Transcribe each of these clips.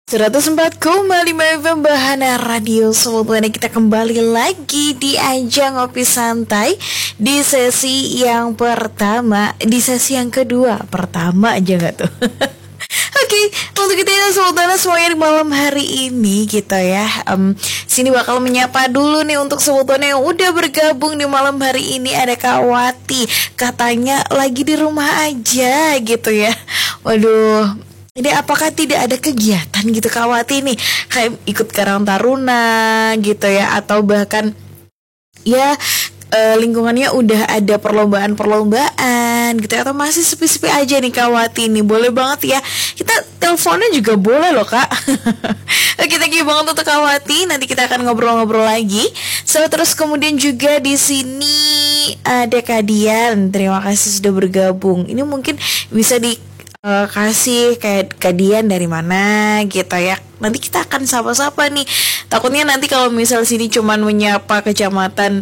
104,5 FM Bahana Radio. Sebelumnya kita kembali lagi di ajang ngopi santai di sesi yang pertama, di sesi yang kedua. Pertama aja gak tuh? Oke, untuk kita ya sebetulnya semuanya di malam hari ini gitu ya. Sini bakal menyapa dulu nih untuk sebetulnya yang udah bergabung di malam hari ini. Ada Kak Wati, katanya lagi di rumah aja gitu ya. Waduh, ini apakah tidak ada kegiatan gitu Kak Wati nih, kayak ikut Karang Taruna gitu ya, atau bahkan ya lingkungannya udah ada perlombaan-perlombaan gitu ya, atau masih sepi-sepi aja nih Kak Wati nih? Boleh banget ya, kita teleponnya juga boleh loh Kak. Oke, thank you banget untuk Kak Wati. Nanti kita akan ngobrol-ngobrol lagi. So, terus kemudian juga di sini ada Kak Dian. Terima kasih sudah bergabung. Ini mungkin bisa kasih kayak kadian dari mana gitu ya. Nanti kita akan sapa-sapa nih. Takutnya nanti kalau misal sini cuman menyapa kecamatan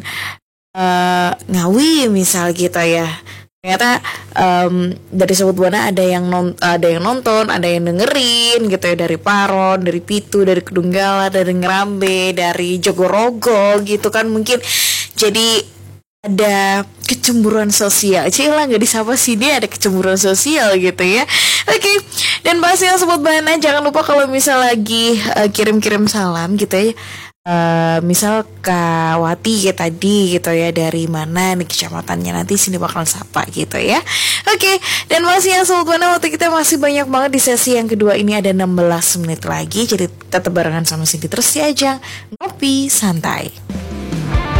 Ngawi misal gitu ya. Ternyata dari Sebut Buana ada yang nonton, ada yang dengerin gitu ya, dari Paron, dari Pitu, dari Kedunggala, dari Ngerambe, dari Jogorogo gitu kan. Mungkin jadi ada kecemburuan sosial. Cila nggak disapa sini, ada kecemburuan sosial gitu ya. Oke, dan bahas yang Sebut Bana, jangan lupa kalau misal lagi kirim-kirim salam gitu ya. Misal Kak Wati kayak tadi gitu ya, dari mana nih kecamatannya, nanti sini bakal sapa gitu ya. Oke, dan masih yang Sebut Bana, waktu kita masih banyak banget di sesi yang kedua ini, ada 16 menit lagi. Jadi tetap barengan sama Cindy terus ya, ajang ngopi santai.